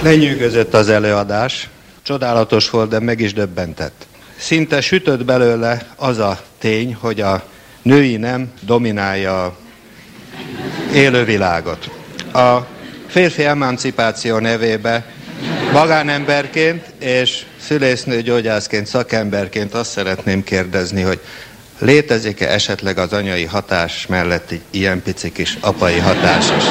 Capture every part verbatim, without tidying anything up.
Lenyűgözött az előadás, csodálatos volt, de meg is döbbentett. Szinte sütött belőle az a tény, hogy a női nem dominálja a élővilágot. A férfi emancipáció nevébe magánemberként és szülésznő gyógyászként, szakemberként azt szeretném kérdezni, hogy létezik-e esetleg az anyai hatás mellett egy ilyen pici kis apai hatás is?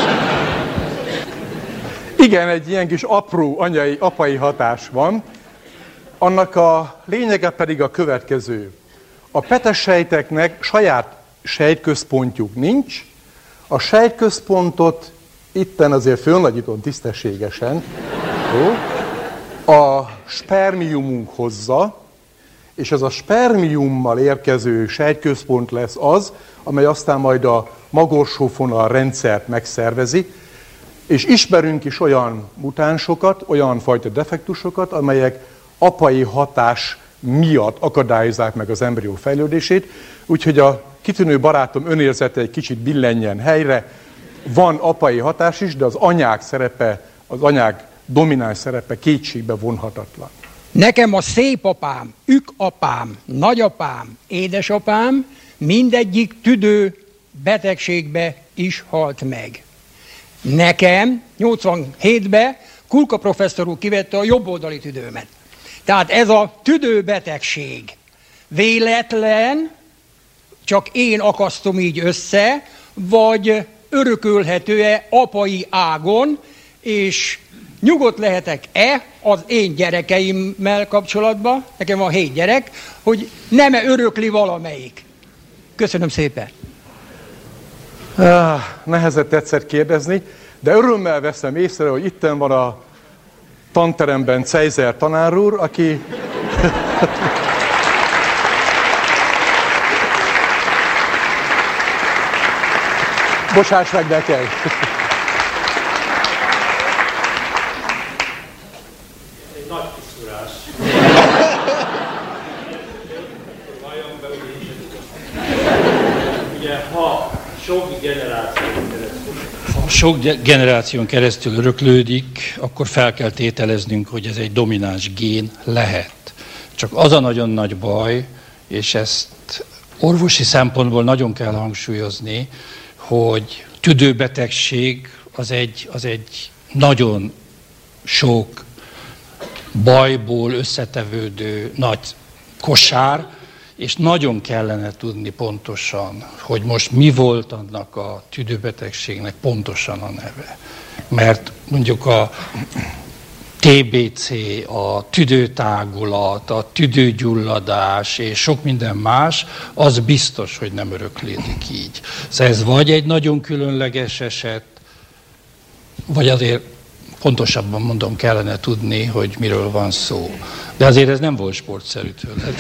Igen, egy ilyen kis apró anyai, apai hatás van. Annak a lényege pedig a következő. A petessejteknek saját sejtközpontjuk nincs. A sejtközpontot itten azért fölnagyítom tisztességesen, a spermiumunk hozza, és ez a spermiummal érkező sejtközpont lesz az, amely aztán majd a magorsófonal rendszert megszervezi, és ismerünk is olyan mutánsokat, olyan fajta defektusokat, amelyek apai hatás miatt akadályozzák meg az embrió fejlődését, úgyhogy a kitűnő barátom önérzete egy kicsit billenjen helyre. Van apai hatás is, de az anyák szerepe, az anyák domináns szerepe kétségbe vonhatatlan. Nekem a szép apám, ükapám, nagyapám, édesapám mindegyik tüdő betegségbe is halt meg. Nekem nyolcvanhétben Kulka professzor úr kivette a jobboldali tüdőmet. Tehát ez a tüdőbetegség véletlen, csak én akasztom így össze, vagy örökölhető-e apai ágon, és nyugodt lehetek-e az én gyerekeimmel kapcsolatban, nekem van hét gyerek, hogy nem-e örökli valamelyik. Köszönöm szépen. Ah, nehezett egyszer kérdezni, de örömmel veszem észre, hogy itten van a tanteremben Cejzer tanár úr, aki... Bocsáss meg nekem! Egy nagy kiszúrás. Vajon be ugye, ha sok generáción keresztül, ha sok generáción keresztül öröklődik, akkor fel kell tételeznünk, hogy ez egy domináns gén lehet. Csak az a nagyon nagy baj, és ezt orvosi szempontból nagyon kell hangsúlyozni, hogy tüdőbetegség az egy, az egy nagyon sok bajból összetevődő nagy kosár, és nagyon kellene tudni pontosan, hogy most mi volt annak a tüdőbetegségnek pontosan a neve. Mert mondjuk a té bé cé, a tüdőtágulat, a tüdőgyulladás és sok minden más, az biztos, hogy nem öröklődik így. Szóval ez vagy egy nagyon különleges eset, vagy azért pontosabban mondom, kellene tudni, hogy miről van szó. De azért ez nem volt sportszerű tőled.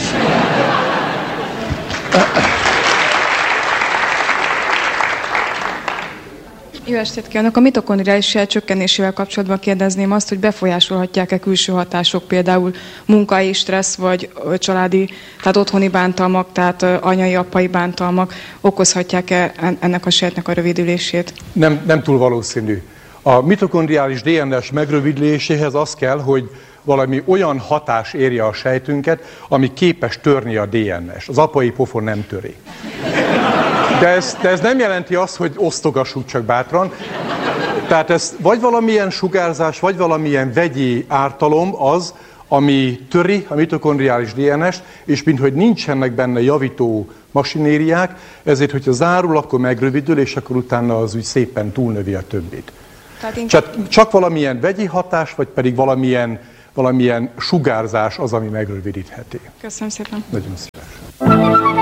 Jó estét kívánok! A mitokondriális sejt csökkenésével kapcsolatban kérdezném azt, hogy befolyásolhatják-e külső hatások, például munkai stressz, vagy családi, tehát otthoni bántalmak, tehát anyai, apai bántalmak okozhatják-e ennek a sejtnek a rövidülését? Nem, nem túl valószínű. A mitokondriális dé en es megrövidüléséhez az kell, hogy valami olyan hatás érje a sejtünket, ami képes törni a dé en es. Az apai pofon nem töri. De ez, de ez nem jelenti azt, hogy osztogassuk csak bátran. Tehát ez vagy valamilyen sugárzás, vagy valamilyen vegyi ártalom az, ami töri a mitokondriális dé en es-t, és minthogy nincsenek benne javító masinériák, ezért, hogyha zárul, akkor megrövidül, és akkor utána az úgy szépen túlnövi a többit. Csak, csak valamilyen vegyi hatás, vagy pedig valamilyen, valamilyen sugárzás az, ami megrövidítheti. Köszönöm szépen. Nagyon szívesen.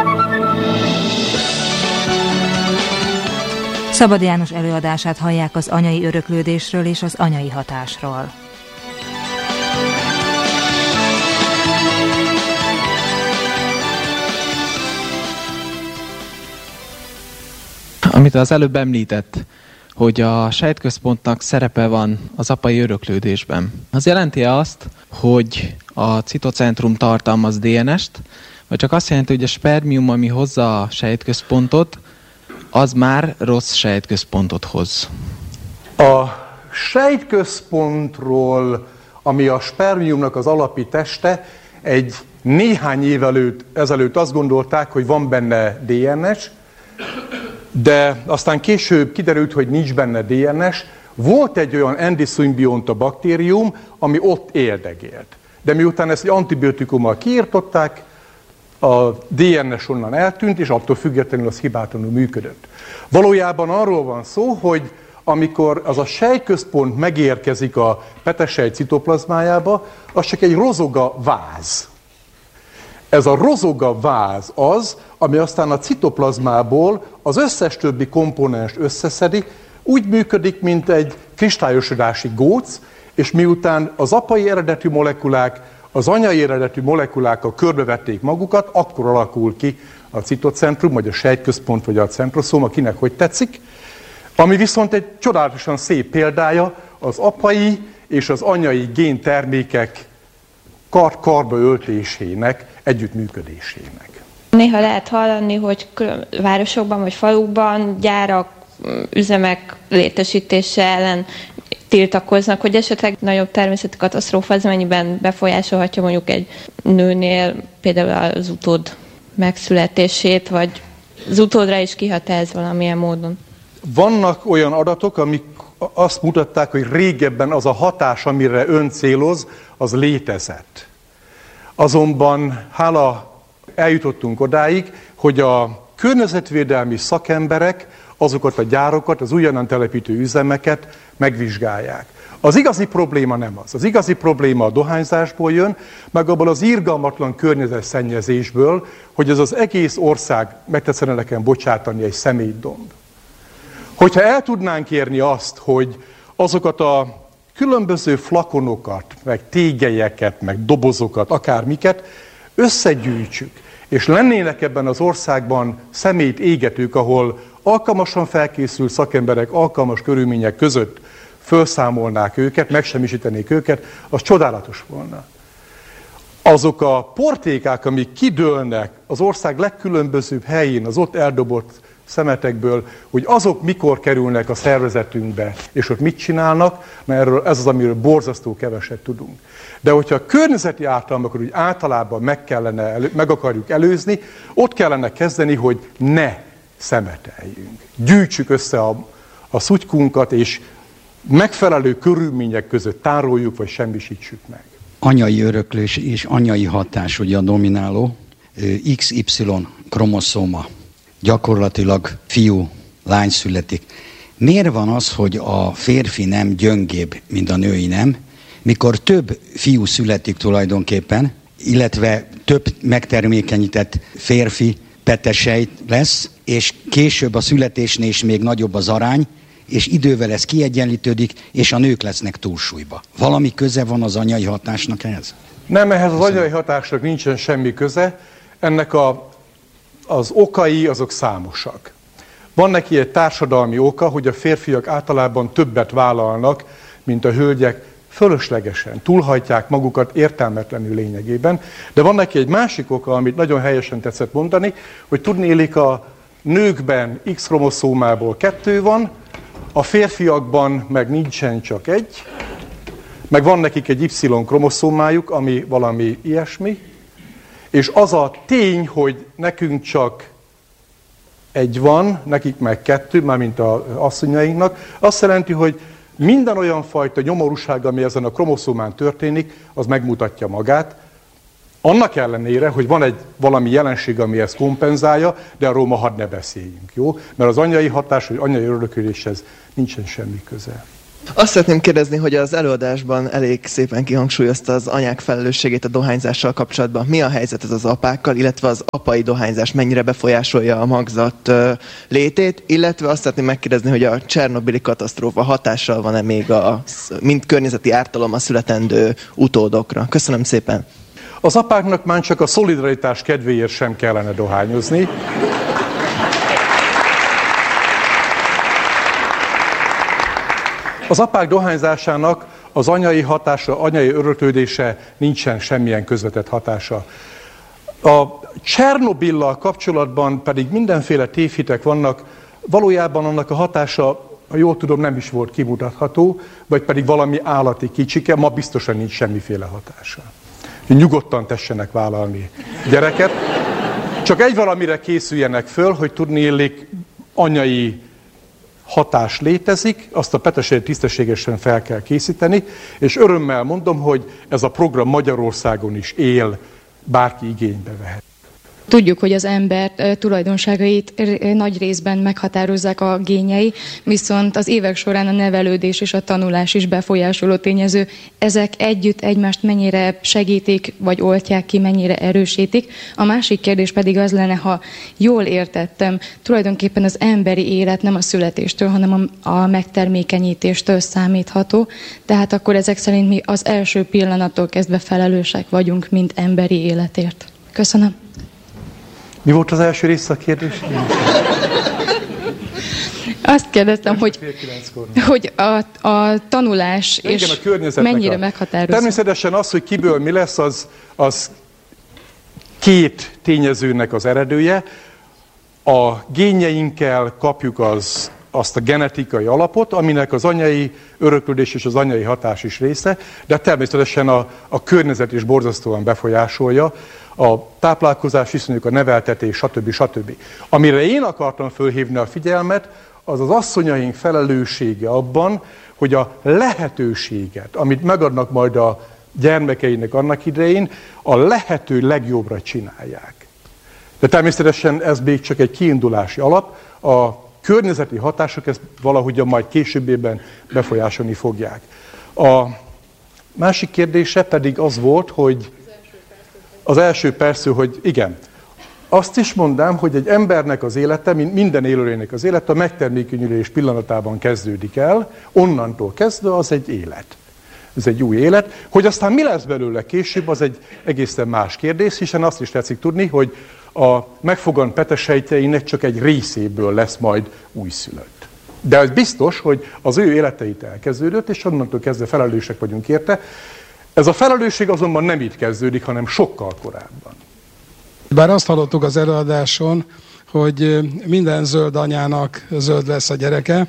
Szabad János előadását hallják az anyai öröklődésről és az anyai hatásról. Amit az előbb említett, hogy a sejtközpontnak szerepe van az apai öröklődésben. Az jelenti-e azt, hogy a citocentrum tartalmaz dé en es-t, vagy csak azt jelenti, hogy a spermium, ami hozza a sejtközpontot, az már rossz sejtközpontot hoz? A sejtközpontról, ami a spermiumnak az alapi teste, egy néhány év előtt, ezelőtt azt gondolták, hogy van benne dé en es, de aztán később kiderült, hogy nincs benne dé en es. Volt egy olyan endosymbionta baktérium, ami ott éldegélt. De miután ezt egy antibiotikummal kiirtották, a dé en es onnan eltűnt, és attól függetlenül az hibátlanul működött. Valójában arról van szó, hogy amikor az a sejtközpont megérkezik a petesejt citoplazmájába, az csak egy rozoga váz. Ez a rozoga váz az, ami aztán a citoplazmából az összes többi komponens összeszedi, úgy működik, mint egy kristályosodási góc, és miután az apai eredetű molekulák, az anyai eredetű molekulák körbevették magukat, akkor alakul ki a citocentrum, vagy a sejtközpont, vagy a centroszóm, akinek hogy tetszik, ami viszont egy csodálatosan szép példája az apai és az anyai géntermékek kar-karba öltésének, együttműködésének. Néha lehet hallani, hogy városokban vagy falukban gyárak, üzemek létesítése ellen tiltakoznak, hogy esetleg nagyobb természeti katasztrófa az mennyiben befolyásolhatja mondjuk egy nőnél például az utód megszületését, vagy az utódra is kihat ez valamilyen módon. Vannak olyan adatok, amik azt mutatták, hogy régebben az a hatás, amire ön céloz, az létezett. Azonban hála eljutottunk odáig, hogy a környezetvédelmi szakemberek azokat a gyárokat, az újonnan telepítő üzemeket megvizsgálják. Az igazi probléma nem az. Az igazi probléma a dohányzásból jön, meg abból az irgalmatlan környezetszennyezésből, hogy ez az egész ország, megtetszene nekem bocsátani, egy szemétdomb. Hogyha el tudnánk érni azt, hogy azokat a különböző flakonokat, meg tégelyeket, meg dobozokat, akármiket összegyűjtsük, és lennének ebben az országban szemét égetők, ahol alkalmasan felkészült szakemberek alkalmas körülmények között felszámolnák őket, megsemmisítenék őket, az csodálatos volna. Azok a portékák, amik kidőlnek az ország legkülönbözőbb helyén, az ott eldobott szemetekből, hogy azok mikor kerülnek a szervezetünkbe, és ott mit csinálnak, mert erről ez az, amiről borzasztó keveset tudunk. De hogyha a környezeti ártalmakat úgy általában meg, kellene, meg akarjuk előzni, ott kellene kezdeni, hogy ne szemeteljünk. Gyűjtsük össze a, a szutykunkat, és megfelelő körülmények között tároljuk, vagy semmisítsük meg. Anyai öröklés és anyai hatás ugye a domináló, iksz ipszilon kromoszóma. Gyakorlatilag fiú, lány születik. Miért van az, hogy a férfi nem gyöngébb, mint a női nem, mikor több fiú születik tulajdonképpen, illetve több megtermékenyített férfi petesejt lesz, és később a születésnél is még nagyobb az arány, és idővel ez kiegyenlítődik, és a nők lesznek túlsúlyba. Valami köze van az anyai hatásnak ehhez? Nem, ehhez az anyai hatásnak nincsen semmi köze. Ennek a Az okai azok számosak. Van neki egy társadalmi oka, hogy a férfiak általában többet vállalnak, mint a hölgyek, fölöslegesen, túlhajtják magukat értelmetlenül lényegében, de van neki egy másik oka, amit nagyon helyesen tetszett mondani, hogy tudnélik a nőkben X-kromoszómából kettő van, a férfiakban meg nincsen csak egy, meg van nekik egy Y-kromoszómájuk, ami valami ilyesmi, és az a tény, hogy nekünk csak egy van, nekik meg kettő, mármint az asszonyainknak, azt jelenti, hogy minden olyan fajta nyomorúság, ami ezen a kromoszómán történik, az megmutatja magát. Annak ellenére, hogy van egy valami jelenség, ami ezt kompenzálja, de arról ma hadd ne beszéljünk, jó? Mert az anyai hatás, vagy anyai öröklődéshez nincsen semmi köze. Azt szeretném kérdezni, hogy az előadásban elég szépen kihangsúlyozta az anyák felelősségét a dohányzással kapcsolatban. Mi a helyzet ez az apákkal, illetve az apai dohányzás mennyire befolyásolja a magzat létét, illetve azt szeretném megkérdezni, hogy a csernobili katasztrófa hatással van-e még a mint környezeti ártalom a születendő utódokra. Köszönöm szépen. Az apáknak már csak a szolidaritás kedvéért sem kellene dohányozni. Az apák dohányzásának az anyai hatása, anyai öröklődése nincsen semmilyen közvetett hatása. A Csernobillal kapcsolatban pedig mindenféle tévhitek vannak, valójában annak a hatása ha jól tudom, nem is volt kimutatható, vagy pedig valami állati kicsike, ma biztosan nincs semmiféle hatása. Nyugodtan tessenek vállalni gyereket. Csak egy valamire készüljenek föl, hogy tudniillik anyai hatás létezik, azt a petesejét tisztességesen fel kell készíteni, és örömmel mondom, hogy ez a program Magyarországon is él, bárki igénybe vehet. Tudjuk, hogy az ember tulajdonságait nagy részben meghatározzák a génjei, viszont az évek során a nevelődés és a tanulás is befolyásoló tényező. Ezek együtt egymást mennyire segítik, vagy oltják ki, mennyire erősítik. A másik kérdés pedig az lenne, ha jól értettem, tulajdonképpen az emberi élet nem a születéstől, hanem a, a megtermékenyítéstől számítható. Tehát akkor ezek szerint mi az első pillanattól kezdve felelősek vagyunk, mint emberi életért. Köszönöm. Mi volt az első része a kérdés? Azt kérdeztem, hogy, hogy a, a tanulás igen, és a mennyire a... meghatározó. Természetesen az, hogy kiből mi lesz, az, az két tényezőnek az eredője. A génjeinkkel kapjuk az, azt a genetikai alapot, aminek az anyai öröklődés és az anyai hatás is része, de természetesen a, a környezet is borzasztóan befolyásolja, a táplálkozás viszonyuk, a neveltetés, stb. stb. Amire én akartam fölhívni a figyelmet, az az asszonyaink felelőssége abban, hogy a lehetőséget, amit megadnak majd a gyermekeinek annak idején, a lehető legjobbra csinálják. De természetesen ez még csak egy kiindulási alap, a környezeti hatások ezt valahogyan majd későbbében befolyásolni fogják. A másik kérdése pedig az volt, hogy az első persze, hogy igen. Azt is mondám, hogy egy embernek az élete, mint minden élőlénynek az élete, a megtermékenyülés pillanatában kezdődik el, onnantól kezdve az egy élet. Ez egy új élet. Hogy aztán mi lesz belőle később, az egy egészen más kérdés, hiszen azt is tetszik tudni, hogy a megfogant petesejtjeinek csak egy részéből lesz majd újszülött. De ez biztos, hogy az ő életeit elkezdődött, és onnantól kezdve felelősek vagyunk érte. Ez a felelősség azonban nem itt kezdődik, hanem sokkal korábban. Bár azt hallottuk az előadáson, hogy minden zöld anyának zöld lesz a gyereke,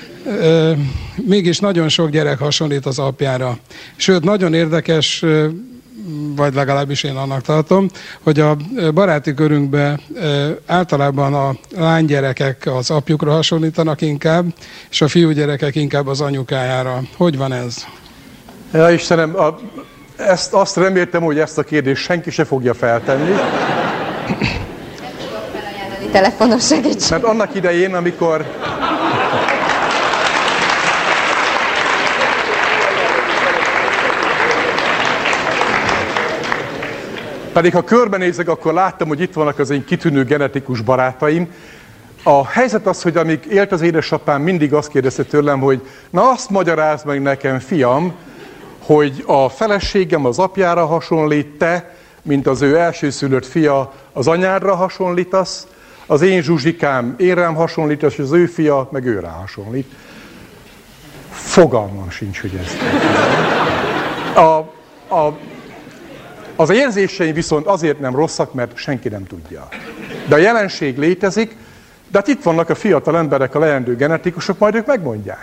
mégis nagyon sok gyerek hasonlít az apjára. Sőt, nagyon érdekes, vagy legalábbis én annak tartom, hogy a baráti körünkben általában a lánygyerekek az apjukra hasonlítanak inkább, és a fiúgyerekek inkább az anyukájára. Hogy van ez? Ja, Istenem, a, ezt, azt reméltem, hogy ezt a kérdést senki se fogja feltenni. Telefonos segítség. Mert annak idején, amikor... Pedig ha körbenézek, akkor láttam, hogy itt vannak az én kitűnő genetikus barátaim. A helyzet az, hogy amíg élt az édesapám, mindig azt kérdezte tőlem, hogy na azt magyarázd meg nekem, fiam, hogy a feleségem az apjára hasonlít, te, mint az ő elsőszülött fia, az anyádra hasonlítasz, az én Zsuzsikám én rám hasonlítasz, és az ő fia meg ő rá hasonlít. Fogalmam sincs, hogy ez. A, a, az érzéseim viszont azért nem rosszak, mert senki nem tudja. De a jelenség létezik, de hát itt vannak a fiatal emberek, a leendő genetikusok, majd ők megmondják.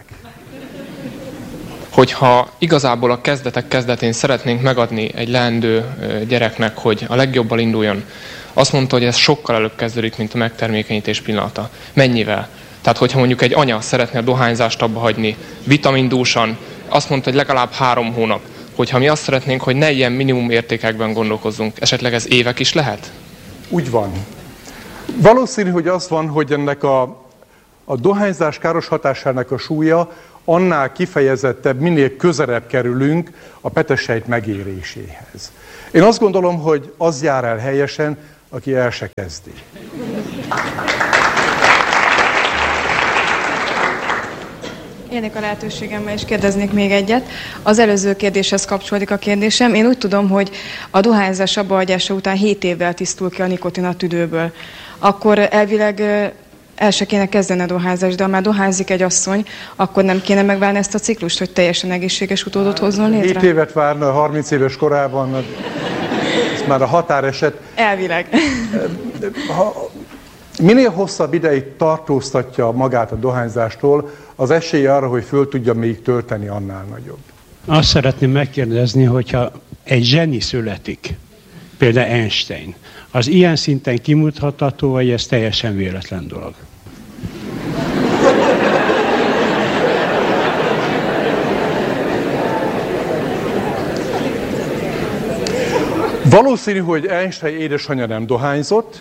Hogyha igazából a kezdetek kezdetén szeretnénk megadni egy leendő gyereknek, hogy a legjobbal induljon, azt mondta, hogy ez sokkal előbb kezdődik, mint a megtermékenyítés pillanata. Mennyivel? Tehát, hogyha mondjuk egy anya szeretné a dohányzást abba hagyni, vitamindúsan, azt mondta, hogy legalább három hónap. Hogyha mi azt szeretnénk, hogy ne ilyen minimum értékekben gondolkozzunk, esetleg ez évek is lehet? Úgy van. Valószínű, hogy az van, hogy ennek a, a dohányzás káros hatásának a súlya annál kifejezettebb, minél közelebb kerülünk a petesejt megéréséhez. Én azt gondolom, hogy az jár el helyesen, aki el se kezdi. Élnék a lehetőségemmel, és kérdeznék még egyet. Az előző kérdéshez kapcsolódik a kérdésem. Én úgy tudom, hogy a dohányzás abbahagyása után hét évvel tisztul ki a nikotin a tüdőből. Akkor elvileg el se kéne kezdeni a dohányzást, de ha már dohányzik egy asszony, akkor nem kéne megválni ezt a ciklust, hogy teljesen egészséges utódot hozzon létre? hét évet várna harminc éves korában, ez már a határeset. Elvileg. Ha, Minél hosszabb ideig tartóztatja magát a dohányzástól, az esélye arra, hogy föl tudja még tölteni, annál nagyobb. Azt szeretném megkérdezni, hogyha egy zseni születik, például Einstein, az ilyen szinten kimutatható, vagy ez teljesen véletlen dolog? Valószínű, hogy Einstein édesanyja nem dohányzott.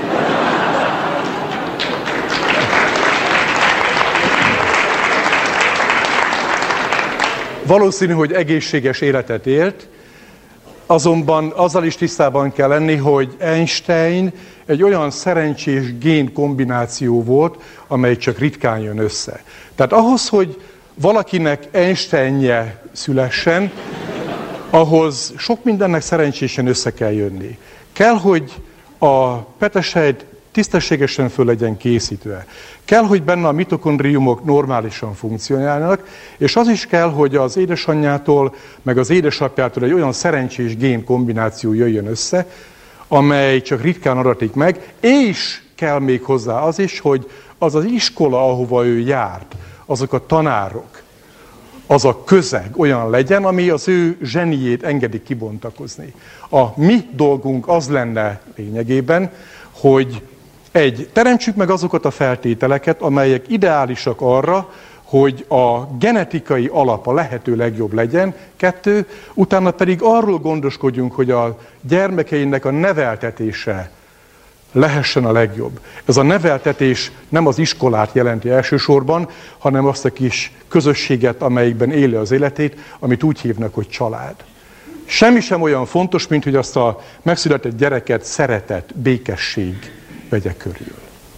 Valószínű, hogy egészséges életet élt, azonban azzal is tisztában kell lenni, hogy Einstein egy olyan szerencsés gén kombináció volt, amely csak ritkán jön össze. Tehát ahhoz, hogy valakinek Einsteinje szülessen, ahhoz sok mindennek szerencsésen össze kell jönni. Kell, hogy a petesejt tisztességesen föl legyen készítve. Kell, hogy benne a mitokondriumok normálisan funkcionálnak, és az is kell, hogy az édesanyjától, meg az édesapjától egy olyan szerencsés gén kombináció jöjjön össze, amely csak ritkán adatik meg, és kell még hozzá az is, hogy az az iskola, ahova ő járt, azok a tanárok, az a közeg olyan legyen, ami az ő zseniét engedi kibontakozni. A mi dolgunk az lenne lényegében, hogy egy, teremtsük meg azokat a feltételeket, amelyek ideálisak arra, hogy a genetikai alap a lehető legjobb legyen, kettő, utána pedig arról gondoskodjunk, hogy a gyermekeinek a neveltetése lehessen a legjobb. Ez a neveltetés nem az iskolát jelenti elsősorban, hanem azt a kis közösséget, amelyikben éli az életét, amit úgy hívnak, hogy család. Semmi sem olyan fontos, mint hogy azt a megszületett gyereket szeretet, békesség vegye körül.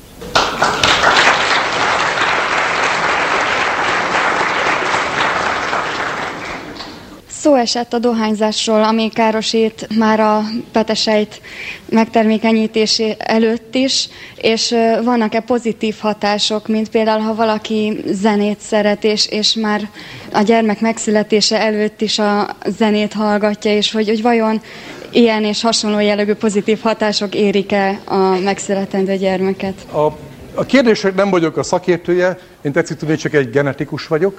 Szó esett a dohányzásról, ami károsít már a petesejt megtermékenyítésé előtt is, és vannak-e pozitív hatások, mint például, ha valaki zenét szeret, és, és már a gyermek megszületése előtt is a zenét hallgatja, és hogy, hogy vajon ilyen és hasonló jellegű pozitív hatások érik-e a megszületendő gyermeket? A, a kérdések nem vagyok a szakértője, én tetszik tudni, csak egy genetikus vagyok,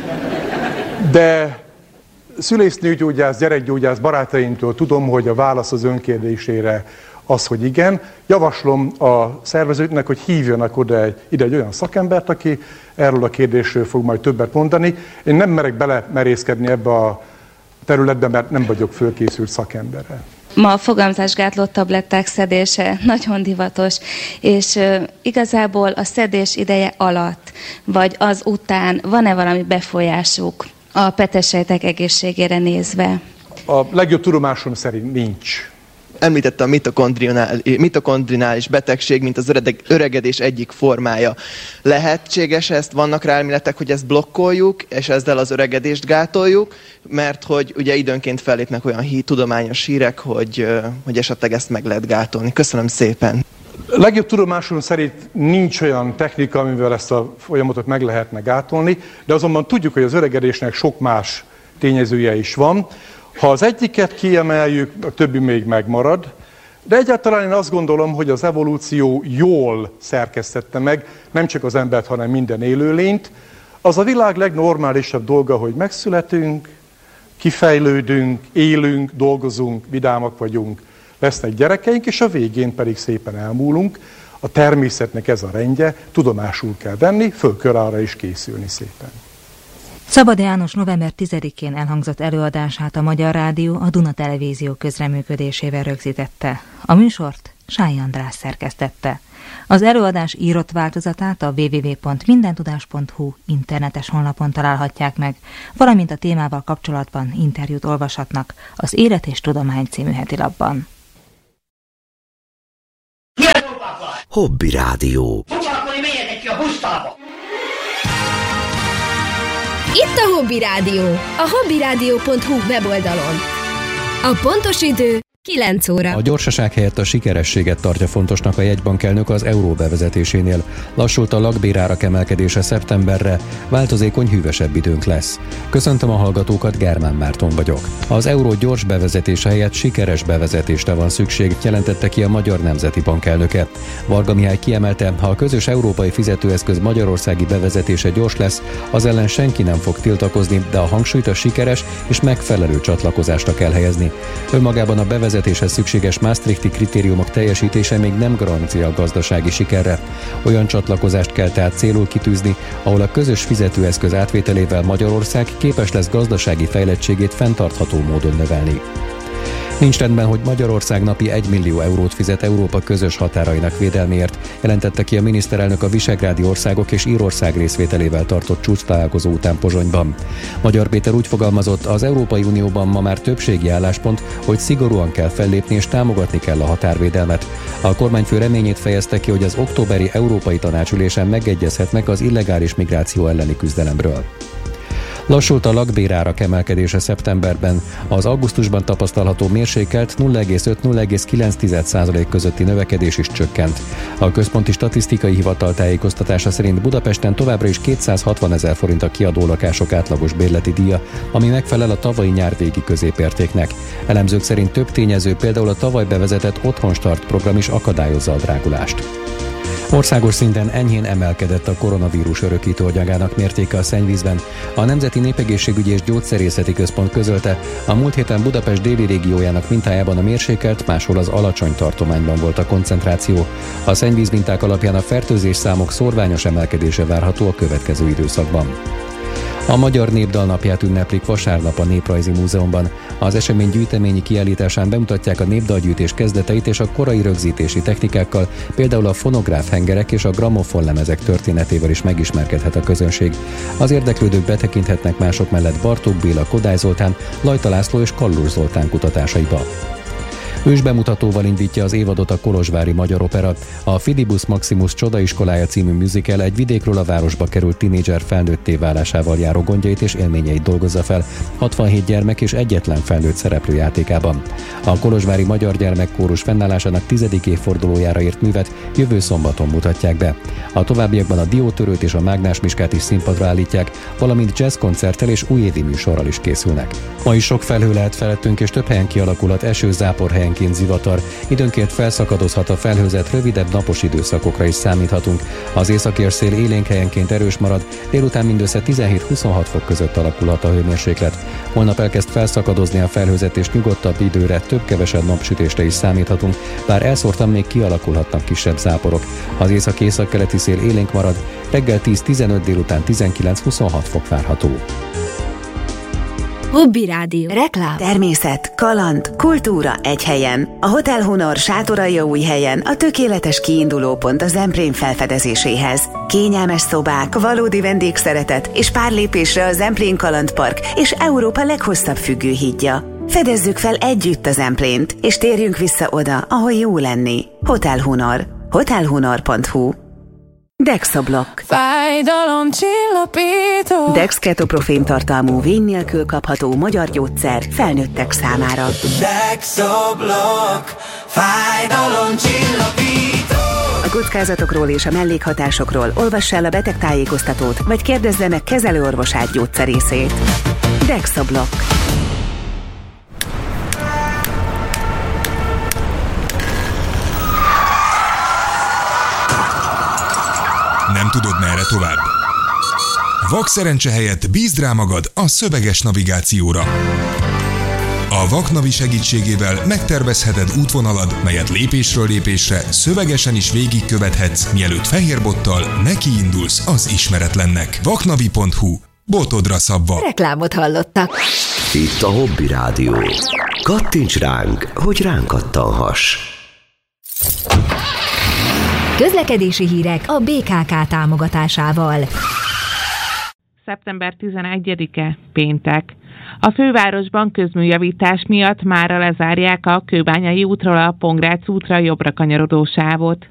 de szülésznőgyógyász, gyerekgyógyász barátaimtól tudom, hogy a válasz az önkérdésére az, hogy igen. Javaslom a szervezőknek, hogy hívjanak oda egy, ide egy olyan szakembert, aki erről a kérdésről fog majd többet mondani. Én nem merek belemerészkedni ebbe a területbe, mert nem vagyok fölkészült szakemberre. Ma a fogamzásgátló tabletták szedése nagyon divatos, és uh, igazából a szedés ideje alatt, vagy az után van-e valami befolyásuk a petesejtek egészségére nézve? A legjobb tudomásom szerint nincs. Említette a mitokondrinális betegség, mint az öregedés egyik formája. Lehetséges ezt, vannak rá elméletek, hogy ezt blokkoljuk, és ezzel az öregedést gátoljuk, mert hogy ugye időnként fellépnek olyan hí, tudományos hírek, hogy, hogy esetleg ezt meg lehet gátolni. Köszönöm szépen. Legjobb tudomásom szerint nincs olyan technika, amivel ezt a folyamatot meg lehetne gátolni, de azonban tudjuk, hogy az öregedésnek sok más tényezője is van. Ha az egyiket kiemeljük, a többi még megmarad, de egyáltalán én azt gondolom, hogy az evolúció jól szerkesztette meg nem csak az embert, hanem minden élőlényt. Az a világ legnormálisabb dolga, hogy megszületünk, kifejlődünk, élünk, dolgozunk, vidámak vagyunk, lesznek gyerekeink, és a végén pedig szépen elmúlunk. A természetnek ez a rendje, tudomásul kell venni, föl kell arra is készülni szépen. Szabad János november tizedikén elhangzott előadását a Magyar Rádió a Duna Televízió közreműködésével rögzítette. A műsort Sáj András szerkesztette. Az előadás írott változatát a double-u double-u double-u pont mindentudás pont hu internetes honlapon találhatják meg, valamint a témával kapcsolatban interjút olvashatnak az Élet és Tudomány című hetilapban. Hobby Rádió. Itt a Hobby Rádió, a hobbyrádió pont hu weboldalon. A pontos idő kilenc óra. A gyorsaság helyett a sikerességet tartja fontosnak a jegybankelnök az euró bevezetésénél. Lassult a lakbérárak emelkedése szeptemberre, változékony hűvösebb időnk lesz. Köszöntöm a hallgatókat, Germán Márton vagyok. Az euró gyors bevezetése helyett sikeres bevezetésre van szükség, jelentette ki a Magyar Nemzeti Bank elnöke. Varga Mihály kiemelte, ha a közös európai fizetőeszköz magyarországi bevezetése gyors lesz, az ellen senki nem fog tiltakozni, de a hangsúlyt a sikeres és megfelelő csatlakozásra kell helyezni. Önmagában a bevezetéshez szükséges maastrichti kritériumok teljesítése még nem garancia a gazdasági sikerre. Olyan csatlakozást kell tehát célul kitűzni, ahol a közös fizetőeszköz átvételével Magyarország képes lesz gazdasági fejlettségét fenntartható módon növelni. Nincs rendben, hogy Magyarország napi egy millió eurót fizet Európa közös határainak védelméért, jelentette ki a miniszterelnök a visegrádi országok és Írország részvételével tartott csúcstalálkozó után Pozsonyban. Magyar Péter úgy fogalmazott, az Európai Unióban ma már többségi álláspont, hogy szigorúan kell fellépni és támogatni kell a határvédelmet. A kormányfő reményét fejezte ki, hogy az októberi Európai Tanácsülésen megegyezhetnek az illegális migráció elleni küzdelemről. Lassult a lakbérárak emelkedése szeptemberben. Az augusztusban tapasztalható mérsékelt nulla egész öt - nulla egész kilenc százalék közötti növekedés is csökkent. A Központi Statisztikai Hivatal tájékoztatása szerint Budapesten továbbra is kétszázhatvanezer forint a kiadó lakások átlagos bérleti díja, ami megfelel a tavalyi nyár végi középértéknek. Elemzők szerint több tényező, például a tavaly bevezetett Otthonstart program is akadályozza a drágulást. Országos szinten enyhén emelkedett a koronavírus örökítő anyagának mértéke a szennyvízben. A Nemzeti Népegészségügyi és Gyógyszerészeti Központ közölte, a múlt héten Budapest déli régiójának mintájában a mérsékelt, máshol az alacsony tartományban volt a koncentráció. A szennyvíz minták alapján a fertőzés számok szórványos emelkedése várható a következő időszakban. A Magyar Népdal napját ünneplik vasárnap a Néprajzi Múzeumban. Az esemény gyűjteményi kiállításán bemutatják a népdalgyűjtés kezdeteit és a korai rögzítési technikákkal, például a fonográf hengerek és a gramofonlemezek történetével is megismerkedhet a közönség. Az érdeklődők betekinthetnek mások mellett Bartók Béla, Kodály Zoltán, Lajta László és Kallur Zoltán kutatásaiba. Ősbemutatóval indítja az évadot a Kolozsvári Magyar Opera. A Fidibus Maximus Csodaiskolája című musical egy vidékről a városba került tinédzser felnőtté válásával járó gondjait és élményeit dolgozza fel hatvanhét gyermek és egyetlen felnőtt szereplő játékában. A Kolozsvári Magyar Gyermekkórus fennállásának tizedik évfordulójára ért művet jövő szombaton mutatják be. A továbbiakban a Diótörőt és a Mágnás Miskát is színpadra állítják, valamint jazzkoncerttel és újévi műsorral is készülnek. Ma is sok felhő lehet felettünk, és több helyen kialakulhat eső, zápor, helyenként zivatar. Időnként felszakadozhat a felhőzet, rövidebb napos időszakokra is számíthatunk. Az északérszél élénk helyenként erős marad, délután mindössze tizenhét-huszonhat fok között alakulhat a hőmérséklet. Holnap elkezd felszakadozni a felhőzet, és nyugodtabb időre, több-kevesebb napsütésre is számíthatunk, bár elszórtan még kialakulhatnak kisebb záporok. Az észak-északkeleti szél élénk marad, reggel tíz-tizenöt, délután tizenkilenc-huszonhat fok várható. Hobby Rádió. Reklám. Természet, kaland, kultúra egy helyen. A Hotel Honor Sátoraljaújhelyen a tökéletes kiindulópont a Zemplén felfedezéséhez. Kényelmes szobák, valódi vendégszeretet és pár lépésre a Zemplén Kalandpark és Európa leghosszabb függőhídja. Fedezzük fel együtt a Zemplént, és térjünk vissza oda, ahol jó lenni. Hotel Honor. hotelhonor pont hu. Dexablock. Fájdalomcsillapító. Dex ketoprofén tartalmú, vény nélkül kapható magyar gyógyszer felnőttek számára. Dexablock. Fájdalomcsillapító. A kockázatokról és a mellékhatásokról olvass el a betegtájékoztatót, vagy kérdezze meg kezelőorvosát, gyógyszerészét. Dexablock. Nem tudod, merre tovább? Vakszerencse helyett bízd rá magad a szöveges navigációra. A Vaknavi segítségével megtervezheted útvonalad, melyet lépésről lépésre szövegesen is végigkövethetsz, mielőtt fehérbottal nekiindulsz az ismeretlennek. vaknavi pont hu. Botodra szabva. Reklámot hallottak. Itt a Hobby Rádió. Kattints ránk, hogy ránk kattanhass. Közlekedési hírek a bé ká ká támogatásával. szeptember tizenegyedike, péntek. A fővárosban közműjavítás miatt mára lezárják a Kőbányai útról a Pongrác útra jobbra kanyarodó sávot.